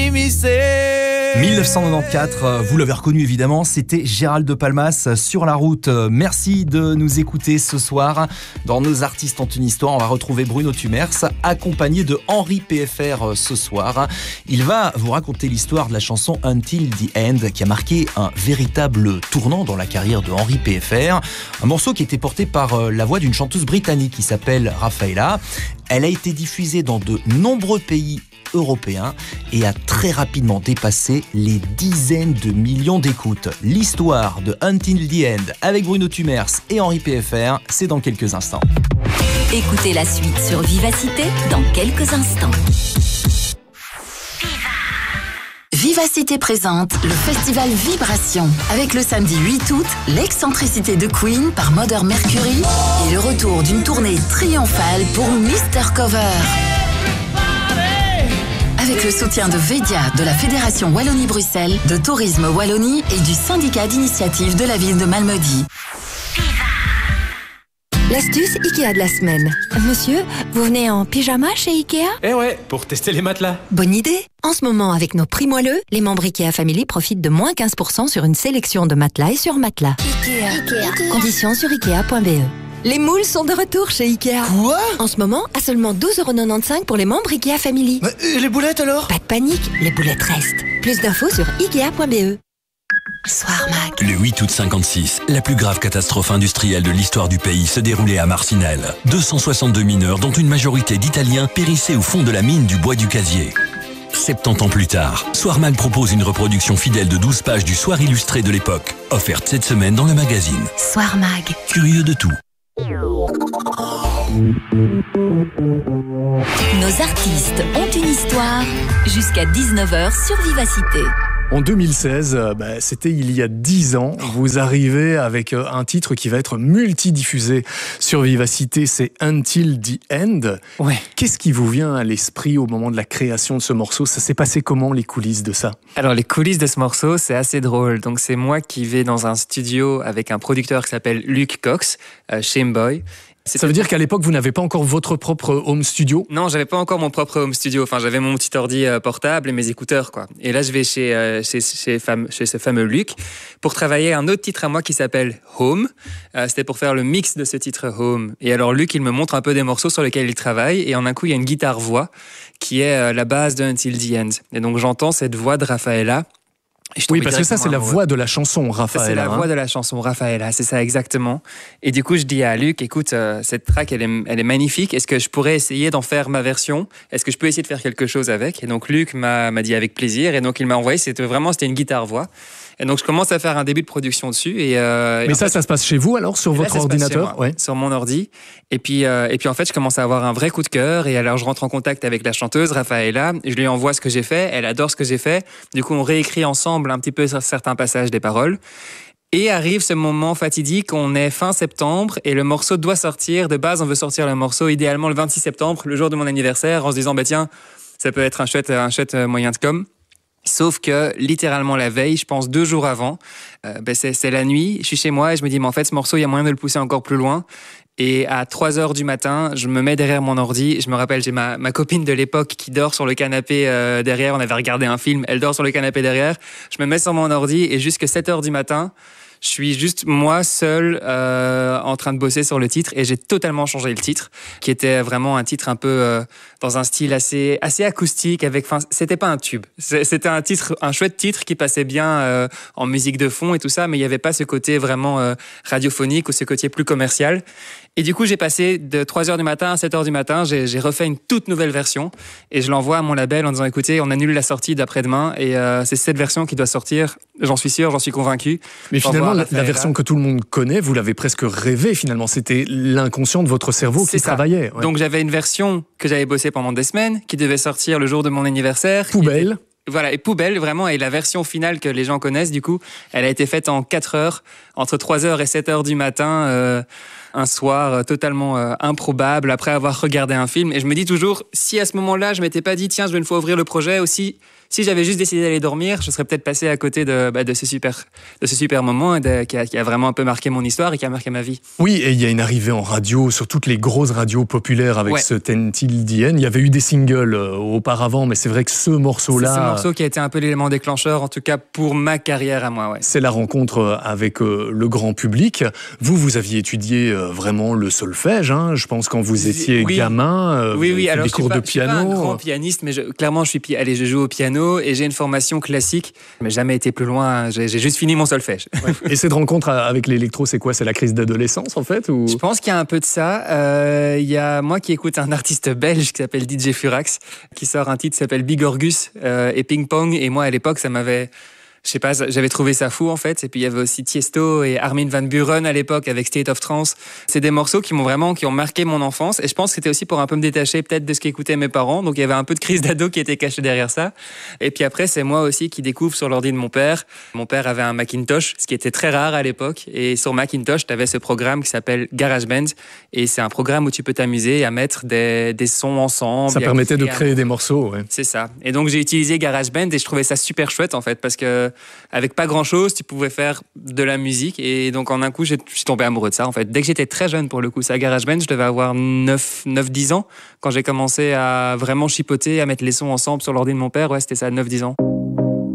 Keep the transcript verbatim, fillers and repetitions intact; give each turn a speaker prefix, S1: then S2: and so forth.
S1: dix-neuf cent quatre-vingt-quatorze, vous l'avez reconnu évidemment, c'était Gérald de Palmas sur la route. Merci de nous écouter ce soir. Dans Nos artistes ont une histoire, on va retrouver Bruno Tumers, accompagné de Henri P F R ce soir. Il va vous raconter l'histoire de la chanson Until the End, qui a marqué un véritable tournant dans la carrière de Henri P F R. Un morceau qui était porté par la voix d'une chanteuse britannique qui s'appelle Rafaela. Elle a été diffusée dans de nombreux pays européen et a très rapidement dépassé les dizaines de millions d'écoutes. L'histoire de Until the End avec Bruno Tumers et Henri P F R, c'est dans quelques instants.
S2: Écoutez la suite sur Vivacité dans quelques instants. Vivacité présente le festival Vibration avec le samedi huit août, l'excentricité de Queen par Modern Mercury et le retour d'une tournée triomphale pour Mister Cover. Avec le soutien de Vedia, de la Fédération Wallonie-Bruxelles, de Tourisme Wallonie et du syndicat d'initiative de la ville de Malmedy.
S3: L'astuce Ikea de la semaine. Monsieur, vous venez en pyjama chez Ikea ?
S4: Eh ouais, pour tester les matelas.
S3: Bonne idée. En ce moment, avec nos prix moelleux, les membres Ikea Family profitent de moins quinze pour cent sur une sélection de matelas et sur matelas. Ikea. Ikea. Conditions sur ikea point b e. Les moules sont de retour chez Ikea.
S5: Quoi ?
S3: En ce moment, à seulement douze euros quatre-vingt-quinze pour les membres Ikea Family.
S5: Mais, et les boulettes alors ?
S3: Pas de panique, les boulettes restent. Plus d'infos sur ikea point b e. Soir Mag.
S6: Le huit août cinquante-six, la plus grave catastrophe industrielle de l'histoire du pays se déroulait à Marcinelle. deux cent soixante-deux mineurs, dont une majorité d'Italiens, périssaient au fond de la mine du bois du Casier. soixante-dix ans plus tard, Soir Mag propose une reproduction fidèle de douze pages du Soir illustré de l'époque, offerte cette semaine dans le magazine.
S3: Soir Mag.
S6: Curieux de tout.
S2: Nos artistes ont une histoire jusqu'à dix-neuf heures sur Vivacité.
S7: En deux mille seize, bah, c'était il y a dix ans, vous arrivez avec un titre qui va être multidiffusé sur Vivacité, c'est Until the End.
S4: Ouais.
S7: Qu'est-ce qui vous vient à l'esprit au moment de la création de ce morceau ? Ça s'est passé comment, les coulisses de ça ?
S4: Alors les coulisses de ce morceau, c'est assez drôle. Donc c'est moi qui vais dans un studio avec un producteur qui s'appelle Luke Cox, euh, Shameboy.
S7: C'était... Ça veut dire qu'à l'époque, vous n'avez pas encore votre propre home studio ?
S4: Non, j'avais pas encore mon propre home studio. Enfin, j'avais mon petit ordi euh, portable et mes écouteurs, quoi. Et là, je vais chez euh, chez chez, fam- chez ce fameux Luc pour travailler un autre titre à moi qui s'appelle Home. Euh, c'était pour faire le mix de ce titre Home. Et alors, Luc, il me montre un peu des morceaux sur lesquels il travaille. Et en un coup, il y a une guitare-voix qui est euh, la base de Until the End. Et donc, j'entends cette voix de Rafaela.
S7: Oui, parce que ça, c'est la voix de la chanson, Rafaela.
S4: C'est la
S7: hein.
S4: voix de la chanson, Rafaela, c'est ça exactement. Et du coup, je dis à Luc, écoute, euh, cette track, elle est, elle est magnifique. Est-ce que je pourrais essayer d'en faire ma version ? Est-ce que je peux essayer de faire quelque chose avec ? Et donc, Luc m'a, m'a dit avec plaisir. Et donc, il m'a envoyé, c'était vraiment, c'était une guitare-voix. Et donc, je commence à faire un début de production dessus. Et, euh,
S7: Mais
S4: et
S7: ça,
S4: fait,
S7: ça se passe chez vous, alors, sur votre
S4: là,
S7: ordinateur ?
S4: moi,
S7: ouais.
S4: Sur mon ordi. Et puis, euh, et puis, en fait, je commence à avoir un vrai coup de cœur. Et alors, je rentre en contact avec la chanteuse, Rafaela. Je lui envoie ce que j'ai fait. Elle adore ce que j'ai fait. Du coup, on réécrit ensemble un petit peu certains passages des paroles. Et arrive ce moment fatidique, on est fin septembre et le morceau doit sortir. De base, on veut sortir le morceau idéalement le vingt-six septembre, le jour de mon anniversaire, en se disant, bah tiens, ça peut être un chouette, un chouette moyen de com'. Sauf que, littéralement la veille, je pense deux jours avant, euh, ben c'est, c'est la nuit, je suis chez moi et je me dis, mais en fait, ce morceau, il y a moyen de le pousser encore plus loin. Et à trois heures du matin, je me mets derrière mon ordi. Je me rappelle, j'ai ma, ma copine de l'époque qui dort sur le canapé euh, derrière. On avait regardé un film, elle dort sur le canapé derrière. Je me mets sur mon ordi et jusqu'à sept heures du matin, je suis juste moi seul euh, en train de bosser sur le titre et j'ai totalement changé le titre, qui était vraiment un titre un peu euh, dans un style assez assez acoustique. Avec, enfin, c'était pas un tube, c'était un titre, un chouette titre qui passait bien euh, en musique de fond et tout ça, mais il y avait pas ce côté vraiment euh, radiophonique ou ce côté plus commercial. Et du coup, j'ai passé de trois heures du matin à sept heures du matin, j'ai, j'ai refait une toute nouvelle version et je l'envoie à mon label en disant, écoutez, on annule la sortie d'après-demain et euh, c'est cette version qui doit sortir. J'en suis sûr, j'en suis convaincu.
S7: Mais finalement, la, la version que tout le monde connaît, vous l'avez presque rêvé finalement. C'était l'inconscient de votre cerveau
S4: c'est
S7: qui
S4: ça.
S7: travaillait. Ouais.
S4: Donc j'avais une version que j'avais bossée pendant des semaines, qui devait sortir le jour de mon anniversaire.
S7: Poubelle.
S4: Voilà, et poubelle, vraiment, et la version finale que les gens connaissent, du coup, elle a été faite en quatre heures, entre trois heures et sept heures du matin, euh, un soir euh, totalement euh, improbable après avoir regardé un film. Et je me dis toujours, si à ce moment-là, je m'étais pas dit, tiens, je vais une fois ouvrir le projet aussi, si j'avais juste décidé d'aller dormir, je serais peut-être passé à côté de, bah, de, ce, super, de ce super moment de, qui, a, qui a vraiment un peu marqué mon histoire et qui a marqué ma vie.
S7: Oui, et il y a une arrivée en radio, sur toutes les grosses radios populaires avec ouais. ce Until the End. Il y avait eu des singles euh, auparavant, mais c'est vrai que ce morceau-là...
S4: C'est ce morceau qui a été un peu l'élément déclencheur, en tout cas pour ma carrière à moi. Ouais.
S7: C'est la rencontre avec euh, le grand public. Vous, vous aviez étudié euh, vraiment le solfège, hein, je pense, quand vous étiez
S4: oui.
S7: gamin. Euh,
S4: oui, oui, alors
S7: des cours
S4: pas,
S7: de piano.
S4: Je suis pas un grand pianiste, mais je, clairement, je, suis, allez, je joue au piano et j'ai une formation classique, mais jamais été plus loin. J'ai, j'ai juste fini mon solfège.
S7: Ouais. Et cette rencontre avec l'électro, c'est quoi? C'est la crise d'adolescence, en fait ou...
S4: Je pense qu'il y a un peu de ça. Il euh, y a moi qui écoute un artiste belge qui s'appelle D J Furax, qui sort un titre qui s'appelle Big Orgus euh, et Ping Pong. Et moi, à l'époque, ça m'avait... Je sais pas, j'avais trouvé ça fou en fait. Et puis il y avait aussi Tiesto et Armin van Buuren à l'époque avec State of Trance. C'est des morceaux qui m'ont vraiment, qui ont marqué mon enfance. Et je pense que c'était aussi pour un peu me détacher peut-être de ce qu'écoutaient mes parents. Donc il y avait un peu de crise d'ado qui était cachée derrière ça. Et puis après, c'est moi aussi qui découvre sur l'ordi de mon père. Mon père avait un Macintosh, ce qui était très rare à l'époque. Et sur Macintosh, tu avais ce programme qui s'appelle GarageBand. Et c'est un programme où tu peux t'amuser à mettre des, des sons ensemble.
S7: Ça permettait de créer un... des morceaux, ouais.
S4: C'est ça. Et donc j'ai utilisé GarageBand et je trouvais ça super chouette en fait parce que avec pas grand chose, tu pouvais faire de la musique. Et donc, en un coup, je suis tombé amoureux de ça, en fait. Dès que j'étais très jeune, pour le coup, c'est à GarageBand, je devais avoir neuf dix ans. Quand j'ai commencé à vraiment chipoter, à mettre les sons ensemble sur l'ordi de mon père, ouais, c'était ça, neuf dix ans.